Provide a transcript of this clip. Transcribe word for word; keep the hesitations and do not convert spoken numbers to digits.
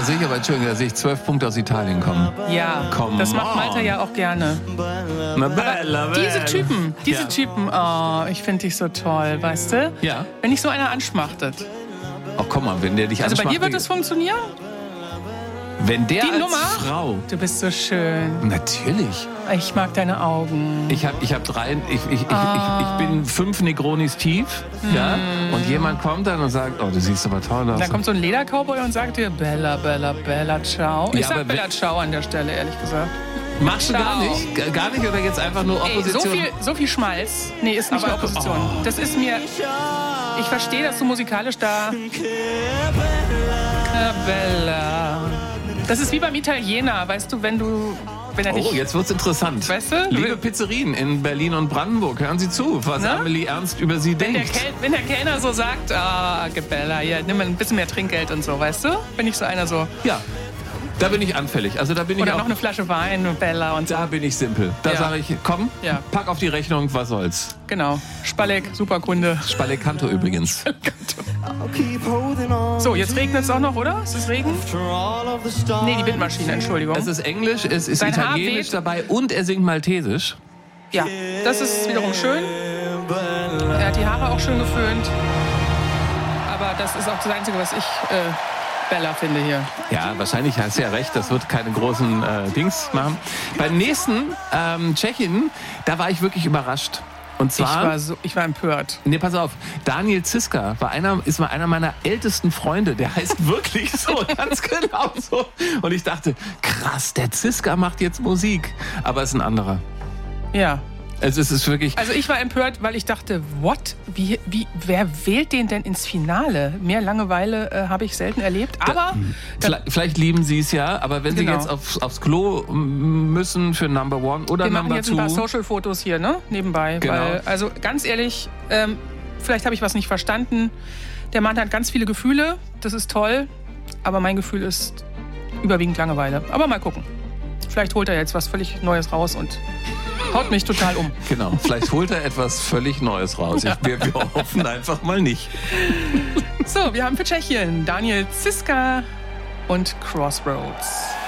sehe ich aber, Entschuldigung, da sehe ich zwölf Punkte aus Italien kommen. Ja, Come das macht on. Malta ja auch gerne. Na, bella, Aber diese bella. Typen, diese Ja. Typen, oh, ich finde dich so toll, weißt du? Ja. Wenn dich so einer anschmachtet. Ach komm mal, wenn der dich Also bei dir anschmacht, wird es funktionieren? wenn der Die als Nummer? Frau... Du bist so schön. Natürlich. Ich mag deine Augen. Ich habe ich hab drei, ich, ich, ich, Ah. ich, ich bin fünf Negronis tief, ja, und jemand kommt dann und sagt, oh, du siehst aber toll aus. Da kommt so ein Ledercowboy und sagt dir, Bella, Bella, Bella, ciao. Ich Ja, aber sag Bella, wenn- ciao an der Stelle, ehrlich gesagt. Machst du gar Ciao. nicht? G- Gar nicht oder jetzt einfach nur Ey, Opposition? so viel, so viel Schmalz. Nee, ist nicht Aber- mehr Opposition. oh. Das ist mir... Ich verstehe, dass du musikalisch da... Ah, Bella. Das ist wie beim Italiener, weißt du, wenn du... Wenn er Oh, dich, jetzt wird's interessant. Weißt du? Liebe Pizzerien in Berlin und Brandenburg, hören Sie zu, was Ne? Amelie Ernst über Sie wenn, der denkt. Kel, wenn der Kellner so sagt, ah, Bella, hier, nimm mal ein bisschen mehr Trinkgeld und so, weißt du? Bin ich so einer so... Ja, da bin ich anfällig. Also da bin ich Oder auch, noch eine Flasche Wein und Bella und so. da bin ich simpel. Da Ja. sage ich, komm, Ja. pack auf die Rechnung, was soll's. Genau. Spalleck, super Kunde. Spallekanto übrigens. So, jetzt regnet es auch noch, oder? Ist es Regen? Nee, die Windmaschine, Entschuldigung. Es ist Englisch, es ist Sein Haar Italienisch weht. dabei und er singt Maltesisch. Ja, das ist wiederum schön. Er hat die Haare auch schön geföhnt. Aber das ist auch das Einzige, was ich äh, Bella finde hier. Ja, wahrscheinlich hast du ja recht, das wird keine großen äh, Dings machen. Beim nächsten, ähm, Tschechien, da war ich wirklich überrascht. Und Ich zwar, war, so, ich war empört. nee, pass auf, Daniel Ziska war einer, ist mal einer meiner ältesten Freunde. Der heißt wirklich so, ganz genau so. Und ich dachte, krass, der Ziska macht jetzt Musik. Aber es ist ein anderer. Ja. Es ist, es ist wirklich... Also ich war empört, weil ich dachte, what? Wie, wie, wer wählt den denn ins Finale? Mehr Langeweile äh, habe ich selten erlebt. Aber da, Vielleicht, vielleicht lieben sie es ja, aber wenn Genau. sie jetzt aufs, aufs Klo müssen für Number One oder wir machen Number jetzt ein paar Two... Social-Fotos hier, ne? Nebenbei. Genau. Weil, also ganz ehrlich, ähm, vielleicht habe ich was nicht verstanden. Der Mann hat ganz viele Gefühle, das ist toll. Aber mein Gefühl ist überwiegend Langeweile. Aber mal gucken. Vielleicht holt er jetzt was völlig Neues raus und haut mich total um. Genau, vielleicht holt er etwas völlig Neues raus. Ich, wir, wir hoffen einfach mal nicht. So, wir haben für Tschechien Daniel Ziska und Crossroads.